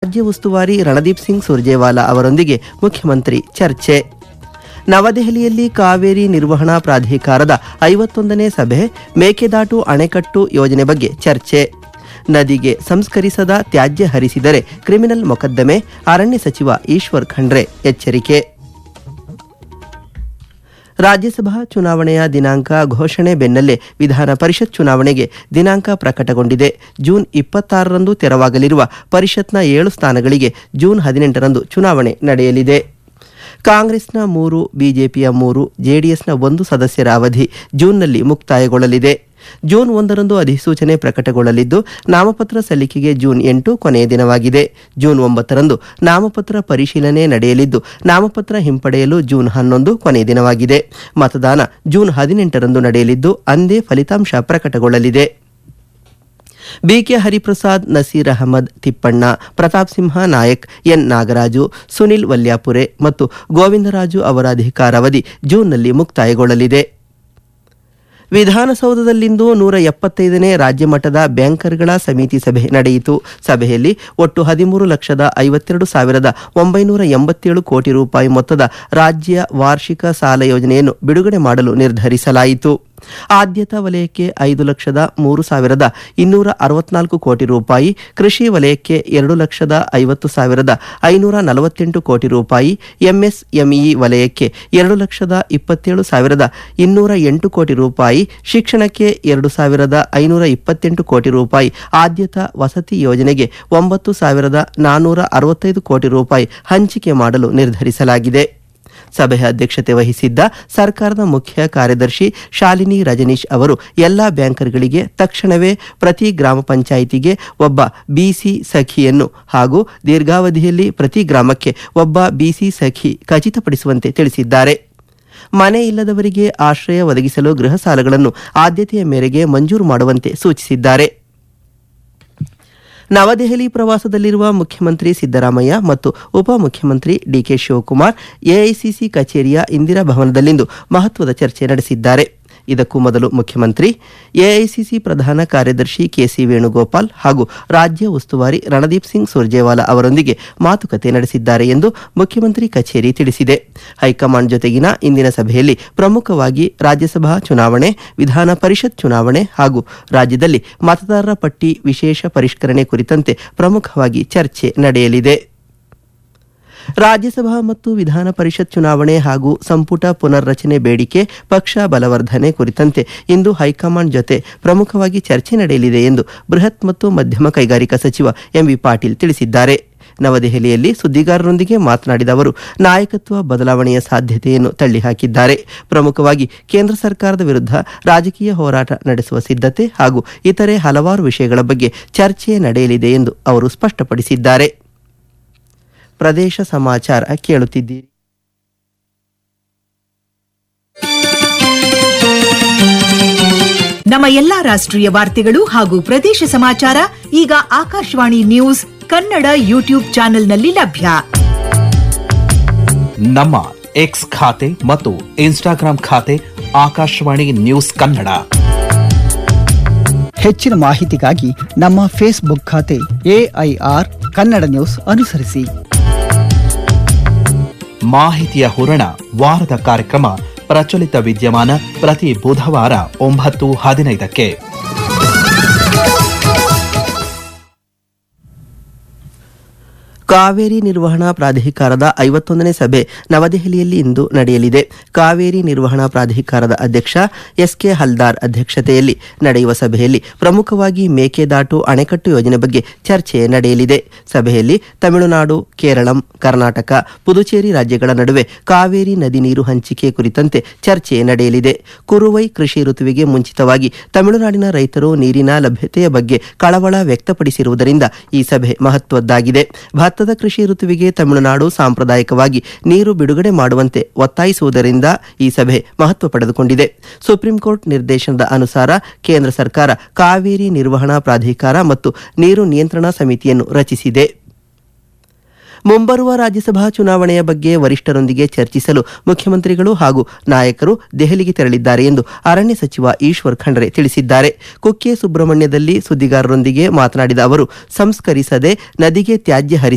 ರಾಜ್ಯ ಉಸ್ತುವಾರಿ ರಣದೀಪ್ ಸಿಂಗ್ ಸುರ್ಜೇವಾಲಾ ಅವರೊಂದಿಗೆ ಮುಖ್ಯಮಂತ್ರಿ ಚರ್ಚೆ. ನವದೆಹಲಿಯಲ್ಲಿ ಕಾವೇರಿ ನಿರ್ವಹಣಾ ಪ್ರಾಧಿಕಾರದ 51ನೇ ಸಭೆ, ಮೇಕೆದಾಟು ಅಣೆಕಟ್ಟು ಯೋಜನೆ ಬಗ್ಗೆ ಚರ್ಚೆ. ನದಿಗೆ ಸಂಸ್ಕರಿಸದ ತ್ಯಾಜ್ಯ ಹರಿಸಿದರೆ ಕ್ರಿಮಿನಲ್ ಮೊಕದ್ದಮೆ, ಅರಣ್ಯ ಸಚಿವ ಈಶ್ವರ್ ಖಂಡ್ರೆ ಎಚ್ಚರಿಕೆ. ರಾಜ್ಯಸಭಾ ಚುನಾವಣೆಯ ದಿನಾಂಕ ಘೋಷಣೆ ಬೆನ್ನಲ್ಲೇ ವಿಧಾನ ಪರಿಷತ್ ಚುನಾವಣೆಗೆ ದಿನಾಂಕ ಪ್ರಕಟಗೊಂಡಿದೆ. ಜೂನ್ 26ರಂದು ತೆರವಾಗಲಿರುವ ಪರಿಷತ್ನ 7 ಸ್ಥಾನಗಳಿಗೆ ಜೂನ್ 18ರಂದು ಚುನಾವಣೆ ನಡೆಯಲಿದೆ. ಕಾಂಗ್ರೆಸ್ನ 3, ಬಿಜೆಪಿಯ 3, ಜೆಡಿಎಸ್ನ 1 ಸದಸ್ಯರ ಅವಧಿ ಜೂನ್ನಲ್ಲಿ ಮುಕ್ತಾಯಗೊಳ್ಳಲಿದೆ. ಜೂನ್ 1ರಂದು ಅಧಿಸೂಚನೆ ಪ್ರಕಟಗೊಳ್ಳಲಿದ್ದು, ನಾಮಪತ್ರ ಸಲ್ಲಿಕೆಗೆ ಜೂನ್ 8 ಕೊನೆಯ ದಿನವಾಗಿದೆ. ಜೂನ್ 9ರಂದು ನಾಮಪತ್ರ ಪರಿಶೀಲನೆ ನಡೆಯಲಿದ್ದು, ನಾಮಪತ್ರ ಹಿಂಪಡೆಯಲು ಜೂನ್ 11 ಕೊನೆಯ ದಿನವಾಗಿದೆ. ಮತದಾನ ಜೂನ್ 18ರಂದು ನಡೆಯಲಿದ್ದು, ಅಂದೇ ಫಲಿತಾಂಶ ಪ್ರಕಟಗೊಳ್ಳಲಿದೆ. ಬಿಕೆ ಹರಿಪ್ರಸಾದ್, ನಸೀರ್ ಅಹಮದ್ ತಿಪ್ಪಣ್ಣ, ಪ್ರತಾಪ್ ಸಿಂಹ ನಾಯಕ್, ಎನ್ ನಾಗರಾಜು, ಸುನಿಲ್ ವಲ್ಯಾಪುರೆ ಮತ್ತು ಗೋವಿಂದರಾಜು ಅವರ ಅಧಿಕಾರಾವಧಿ ಜೂನ್ನಲ್ಲಿ ಮುಕ್ತಾಯಗೊಳ್ಳಲಿದೆ. ವಿಧಾನಸೌಧದಲ್ಲಿಂದು 175ನೇ ರಾಜ್ಯ ಮಟ್ಟದ ಬ್ಯಾಂಕರ್ಗಳ ಸಮಿತಿ ಸಭೆ ನಡೆಯಿತು. ಸಭೆಯಲ್ಲಿ ಒಟ್ಟು 13,52,987 ಕೋಟಿ ರೂಪಾಯಿ ಮೊತ್ತದ ರಾಜ್ಯ ವಾರ್ಷಿಕ ಸಾಲ ಯೋಜನೆಯನ್ನು ಬಿಡುಗಡೆ ಮಾಡಲು ನಿರ್ಧರಿಸಲಾಯಿತು. ಆದ್ಯತಾ ವಲಯಕ್ಕೆ 5,03,264 ಕೋಟಿ ರೂಪಾಯಿ, ಕೃಷಿ ವಲಯಕ್ಕೆ 2,50,548 ಕೋಟಿ ರೂಪಾಯಿ, ಎಂಎಸ್ಎಂಇ ವಲಯಕ್ಕೆ 2,27,208 ಕೋಟಿ ರೂಪಾಯಿ, ಶಿಕ್ಷಣಕ್ಕೆ 2,528 ಕೋಟಿ ರೂಪಾಯಿ, ಆದ್ಯತಾ ವಸತಿ ಯೋಜನೆಗೆ 9,465 ಕೋಟಿ ರೂಪಾಯಿ ಹಂಚಿಕೆ ಮಾಡಲು ನಿರ್ಧರಿಸಲಾಗಿದೆ. ಸಭೆಯ ಅಧ್ಯಕ್ಷತೆ ವಹಿಸಿದ್ದ ಸರ್ಕಾರದ ಮುಖ್ಯ ಕಾರ್ಯದರ್ಶಿ ಶಾಲಿನಿ ರಜನೀಶ್ ಅವರು ಎಲ್ಲಾ ಬ್ಯಾಂಕರ್ಗಳಿಗೆ ತಕ್ಷಣವೇ ಪ್ರತಿ ಗ್ರಾಮ ಪಂಚಾಯಿತಿಗೆ ಒಬ್ಬ ಬಿಸಿ ಸಖಿಯನ್ನು ಹಾಗೂ ದೀರ್ಘಾವಧಿಯಲ್ಲಿ ಪ್ರತಿ ಗ್ರಾಮಕ್ಕೆ ಒಬ್ಬ ಬಿಸಿ ಸಖಿ ಖಚಿತಪಡಿಸುವಂತೆ ತಿಳಿಸಿದ್ದಾರೆ. ಮನೆ ಇಲ್ಲದವರಿಗೆ ಆಶ್ರಯ ಒದಗಿಸಲು ಗೃಹ ಸಾಲಗಳನ್ನು ಆದ್ಯತೆಯ ಮೇರೆಗೆ ಮಂಜೂರು ಮಾಡುವಂತೆ ಸೂಚಿಸಿದ್ದಾರೆ. ನವದೆಹಲಿ ಪ್ರವಾಸದಲ್ಲಿರುವ ಮುಖ್ಯಮಂತ್ರಿ ಸಿದ್ದರಾಮಯ್ಯ ಮತ್ತು ಉಪಮುಖ್ಯಮಂತ್ರಿ ಡಿಕೆ ಶಿವಕುಮಾರ್ ಎಐಸಿಸಿ ಕಚೇರಿಯ ಇಂದಿರಾ ಭವನದಲ್ಲಿಂದು ಮಹತ್ವದ ಚರ್ಚೆ ನಡೆಸಿದ್ದಾರೆ. ಇದಕ್ಕೂ ಮೊದಲು ಮುಖ್ಯಮಂತ್ರಿ ಎಐಸಿಸಿ ಪ್ರಧಾನ ಕಾರ್ಯದರ್ಶಿ ಕೆಸಿ ವೇಣುಗೋಪಾಲ್ ಹಾಗೂ ರಾಜ್ಯ ಉಸ್ತುವಾರಿ ರಣದೀಪ್ ಸಿಂಗ್ ಸುರ್ಜೇವಾಲಾ ಅವರೊಂದಿಗೆ ಮಾತುಕತೆ ನಡೆಸಿದ್ದಾರೆ ಎಂದು ಮುಖ್ಯಮಂತ್ರಿ ಕಚೇರಿ ತಿಳಿಸಿದೆ. ಹೈಕಮಾಂಡ್ ಜೊತೆಗಿನ ಇಂದಿನ ಸಭೆಯಲ್ಲಿ ಪ್ರಮುಖವಾಗಿ ರಾಜ್ಯಸಭಾ ಚುನಾವಣೆ, ವಿಧಾನ ಪರಿಷತ್ ಚುನಾವಣೆ ಹಾಗೂ ರಾಜ್ಯದಲ್ಲಿ ಮತದಾರರ ಪಟ್ಟಿ ವಿಶೇಷ ಪರಿಷ್ಕರಣೆ ಕುರಿತಂತೆ ಪ್ರಮುಖವಾಗಿ ಚರ್ಚೆ ನಡೆಯಲಿದೆ. ರಾಜ್ಯಸಭಾ ಮತ್ತು ವಿಧಾನ ಪರಿಷತ್ ಚುನಾವಣೆ ಹಾಗೂ ಸಂಪುಟ ಪುನರ್ರಚನೆ ಬೇಡಿಕೆ, ಪಕ್ಷ ಬಲವರ್ಧನೆ ಕುರಿತಂತೆ ಇಂದು ಹೈಕಮಾಂಡ್ ಜೊತೆ ಪ್ರಮುಖವಾಗಿ ಚರ್ಚೆ ನಡೆಯಲಿದೆ ಎಂದು ಬೃಹತ್ ಮತ್ತು ಮಧ್ಯಮ ಕೈಗಾರಿಕಾ ಸಚಿವ ಎಂಬಿ ಪಾಟೀಲ್ ತಿಳಿಸಿದ್ದಾರೆ. ನವದೆಹಲಿಯಲ್ಲಿ ಸುದ್ದಿಗಾರರೊಂದಿಗೆ ಮಾತನಾಡಿದ ಅವರು, ನಾಯಕತ್ವ ಬದಲಾವಣೆಯ ಸಾಧ್ಯತೆಯನ್ನು ತಳ್ಳಿಹಾಕಿದ್ದಾರೆ. ಪ್ರಮುಖವಾಗಿ ಕೇಂದ್ರ ಸರ್ಕಾರದ ವಿರುದ್ಧ ರಾಜಕೀಯ ಹೋರಾಟ ನಡೆಸುವ ಸಿದ್ಧತೆ ಹಾಗೂ ಇತರೆ ಹಲವಾರು ವಿಷಯಗಳ ಬಗ್ಗೆ ಚರ್ಚೆ ನಡೆಯಲಿದೆ ಎಂದು ಅವರು ಸ್ಪಷ್ಟಪಡಿಸಿದ್ದಾರೆ. ಪ್ರದೇಶ ಸಮಾಚಾರ ಕೇಳುತ್ತಿದ್ದೀರಿ. ನಮ್ಮ ಎಲ್ಲಾ ರಾಷ್ಟ್ರೀಯ ವಾರ್ತೆಗಳು ಹಾಗೂ ಪ್ರದೇಶ ಸಮಾಚಾರ ಈಗ ಆಕಾಶವಾಣಿ ನ್ಯೂಸ್ ಕನ್ನಡ ಯೂಟ್ಯೂಬ್ ಚಾನೆಲ್ನಲ್ಲಿ ಲಭ್ಯ. ನಮ್ಮ ಎಕ್ಸ್ ಖಾತೆ ಮತ್ತು ಇನ್ಸ್ಟಾಗ್ರಾಂ ಖಾತೆ ಆಕಾಶವಾಣಿ ನ್ಯೂಸ್ ಕನ್ನಡ. ಹೆಚ್ಚಿನ ಮಾಹಿತಿಗಾಗಿ ನಮ್ಮ ಫೇಸ್ಬುಕ್ ಖಾತೆ ಎಐಆರ್ ಕನ್ನಡ ನ್ಯೂಸ್ ಅನುಸರಿಸಿ. ಮಾಹಿತಿಯ ಹೂರಣ ವಾರದ ಕಾರ್ಯಕ್ರಮ ಪ್ರಚಲಿತ ವಿದ್ಯಮಾನ ಪ್ರತಿ ಬುಧವಾರ 9:15ಕ್ಕೆ. ಕಾವೇರಿ ನಿರ್ವಹಣಾ ಪ್ರಾಧಿಕಾರದ 51ನೇ ಸಭೆ ನವದೆಹಲಿಯಲ್ಲಿ ಇಂದು ನಡೆಯಲಿದೆ. ಕಾವೇರಿ ನಿರ್ವಹಣಾ ಪ್ರಾಧಿಕಾರದ ಅಧ್ಯಕ್ಷ ಎಸ್ಕೆ ಹಲ್ದಾರ್ ಅಧ್ಯಕ್ಷತೆಯಲ್ಲಿ ನಡೆಯುವ ಸಭೆಯಲ್ಲಿ ಪ್ರಮುಖವಾಗಿ ಮೇಕೆದಾಟು ಅಣೆಕಟ್ಟು ಯೋಜನೆ ಬಗ್ಗೆ ಚರ್ಚೆ ನಡೆಯಲಿದೆ. ಸಭೆಯಲ್ಲಿ ತಮಿಳುನಾಡು, ಕೇರಳಂ, ಕರ್ನಾಟಕ, ಪುದುಚೇರಿ ರಾಜ್ಯಗಳ ನಡುವೆ ಕಾವೇರಿ ನದಿ ನೀರು ಹಂಚಿಕೆ ಕುರಿತಂತೆ ಚರ್ಚೆ ನಡೆಯಲಿದೆ. ಕುರುವೈ ಕೃಷಿ ಋತುವಿಗೆ ಮುಂಚಿತವಾಗಿ ತಮಿಳುನಾಡಿನ ರೈತರು ನೀರಿನ ಲಭ್ಯತೆಯ ಬಗ್ಗೆ ಕಳವಳ ವ್ಯಕ್ತಪಡಿಸಿರುವುದರಿಂದ ಈ ಸಭೆ ಮಹತ್ವದ್ದಾಗಿದೆ. ಭತ್ತದ ಕೃಷಿ ಋತುವಿಗೆ ತಮಿಳುನಾಡು ಸಾಂಪ್ರದಾಯಿಕವಾಗಿ ನೀರು ಬಿಡುಗಡೆ ಮಾಡುವಂತೆ ಒತ್ತಾಯಿಸುವುದರಿಂದ ಈ ಸಭೆ ಮಹತ್ವ ಪಡೆದುಕೊಂಡಿದೆ. ಸುಪ್ರೀಂ ಕೋರ್ಟ್ ನಿರ್ದೇಶನದ ಅನುಸಾರ ಕೇಂದ್ರ ಸರ್ಕಾರ ಕಾವೇರಿ ನಿರ್ವಹಣಾ ಪ್ರಾಧಿಕಾರ ಮತ್ತು ನೀರು ನಿಯಂತ್ರಣ ಸಮಿತಿಯನ್ನು ರಚಿಸಿದೆ. ಮುಂಬರುವ ರಾಜ್ಯಸಭಾ ಚುನಾವಣೆಯ ಬಗ್ಗೆ ವರಿಷ್ಠರೊಂದಿಗೆ ಚರ್ಚಿಸಲು ಮುಖ್ಯಮಂತ್ರಿಗಳು ಹಾಗೂ ನಾಯಕರು ದೆಹಲಿಗೆ ತೆರಳಿದ್ದಾರೆ ಎಂದು ಅರಣ್ಯ ಸಚಿವ ಈಶ್ವರ್ ಖಂಡ್ರೆ ತಿಳಿಸಿದ್ದಾರೆ. ಕುಕ್ಕೆ ಸುಬ್ರಹ್ಮಣ್ಯದಲ್ಲಿ ಸುದ್ದಿಗಾರರೊಂದಿಗೆ ಮಾತನಾಡಿದ ಅವರು, ಸಂಸ್ಕರಿಸದೆ ನದಿಗೆ ತ್ಯಾಜ್ಯ ಹರಿಸಿ